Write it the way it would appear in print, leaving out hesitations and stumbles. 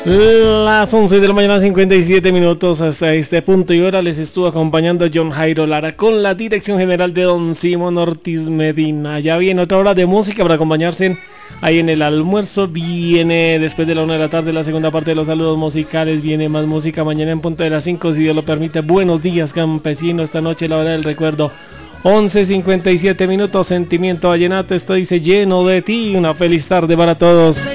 Las 11 de la mañana, 57 minutos hasta este punto y hora les estuvo acompañando John Jairo Lara con la dirección general de Don Simón Ortiz Medina. Ya viene otra hora de música para acompañarse ahí en el almuerzo. Viene después de la 1 de la tarde la segunda parte de los saludos musicales. Viene más música mañana en punto de las 5 si Dios lo permite. Buenos días, campesino. Esta noche la hora del recuerdo. 11:57 minutos. Sentimiento vallenato. Esto dice lleno de ti. Una feliz tarde para todos.